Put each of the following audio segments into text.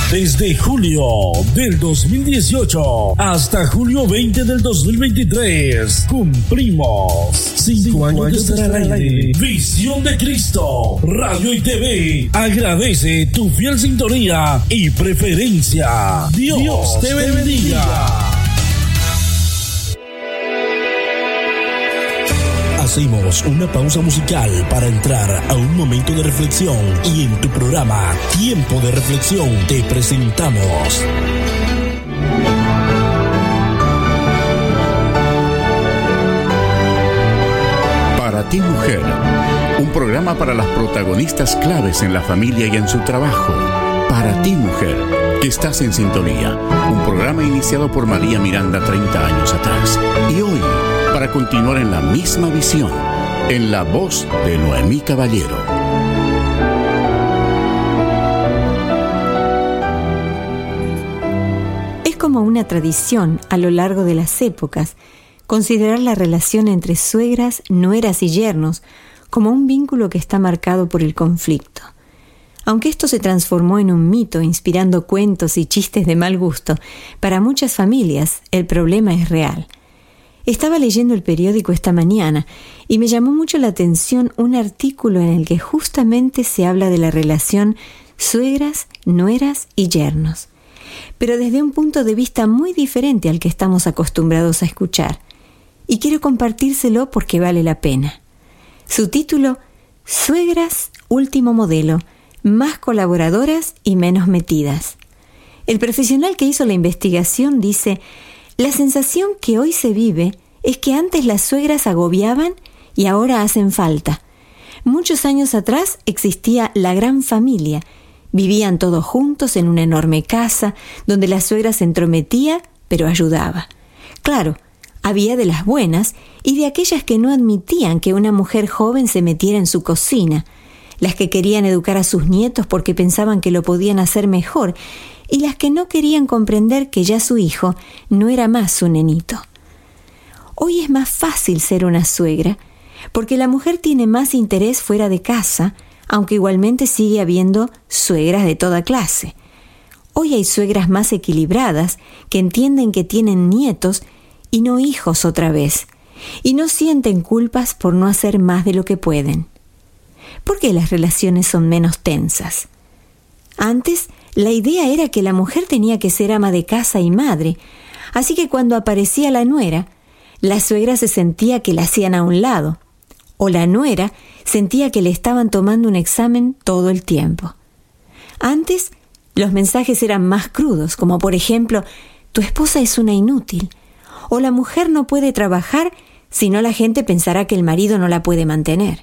Desde julio del 2018 hasta julio 20 del 2023 cumplimos 5 años de estar al aire. Visión de Cristo, Radio y TV agradece tu fiel sintonía y preferencia. Dios te bendiga. Hacemos una pausa musical para entrar a un momento de reflexión y en tu programa Tiempo de Reflexión te presentamos Para ti, mujer, un programa para las protagonistas claves en la familia y en su trabajo. Para ti, mujer, que estás en sintonía, un programa iniciado por María Miranda 30 años atrás y hoy para continuar en la misma visión, en la voz de Noemí Caballero. Es como una tradición a lo largo de las épocas considerar la relación entre suegras, nueras y yernos como un vínculo que está marcado por el conflicto. Aunque esto se transformó en un mito inspirando cuentos y chistes de mal gusto, para muchas familias el problema es real. Estaba leyendo el periódico esta mañana y me llamó mucho la atención un artículo en el que justamente se habla de la relación suegras, nueras y yernos, pero desde un punto de vista muy diferente al que estamos acostumbrados a escuchar. Y quiero compartírselo porque vale la pena. Su título: Suegras último modelo, más colaboradoras y menos metidas. El profesional que hizo la investigación dice: la sensación que hoy se vive es que antes las suegras agobiaban y ahora hacen falta. Muchos años atrás existía la gran familia. Vivían todos juntos en una enorme casa donde la suegra se entrometía, pero ayudaba. Claro, había de las buenas y de aquellas que no admitían que una mujer joven se metiera en su cocina, las que querían educar a sus nietos porque pensaban que lo podían hacer mejor, y las que no querían comprender que ya su hijo no era más su nenito. Hoy es más fácil ser una suegra, porque la mujer tiene más interés fuera de casa, aunque igualmente sigue habiendo suegras de toda clase. Hoy hay suegras más equilibradas, que entienden que tienen nietos y no hijos otra vez, y no sienten culpas por no hacer más de lo que pueden. ¿Por qué las relaciones son menos tensas? Antes, la idea era que la mujer tenía que ser ama de casa y madre, así que cuando aparecía la nuera, la suegra se sentía que la hacían a un lado, o la nuera sentía que le estaban tomando un examen todo el tiempo. Antes, los mensajes eran más crudos, como por ejemplo: tu esposa es una inútil, o la mujer no puede trabajar, si no la gente pensará que el marido no la puede mantener.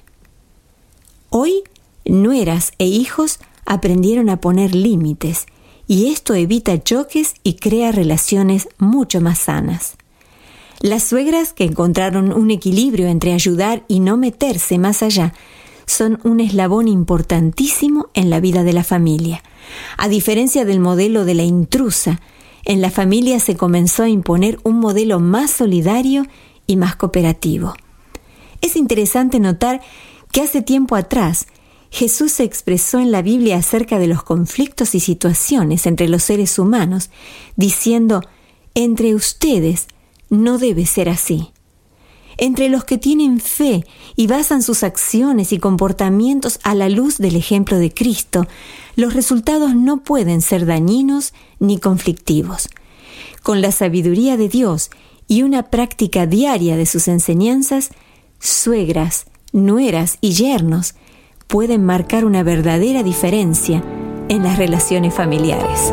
Hoy, nueras e hijos aprendieron a poner límites, y esto evita choques y crea relaciones mucho más sanas. Las suegras que encontraron un equilibrio entre ayudar y no meterse más allá son un eslabón importantísimo en la vida de la familia. A diferencia del modelo de la intrusa, en la familia se comenzó a imponer un modelo más solidario y más cooperativo. Es interesante notar que hace tiempo atrás Jesús se expresó en la Biblia acerca de los conflictos y situaciones entre los seres humanos, diciendo: entre ustedes no debe ser así. Entre los que tienen fe y basan sus acciones y comportamientos a la luz del ejemplo de Cristo, los resultados no pueden ser dañinos ni conflictivos. Con la sabiduría de Dios y una práctica diaria de sus enseñanzas, suegras, nueras y yernos pueden marcar una verdadera diferencia en las relaciones familiares.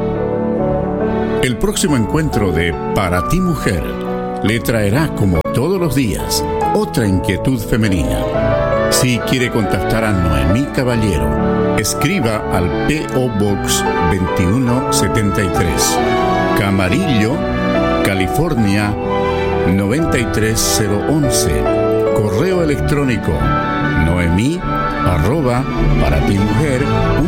El próximo encuentro de Para ti, mujer le traerá, como todos los días, otra inquietud femenina. Si quiere contactar a Noemí Caballero, escriba al P.O. Box 2173, Camarillo, California 93011. Correo electrónico noemi@paratimujer.org.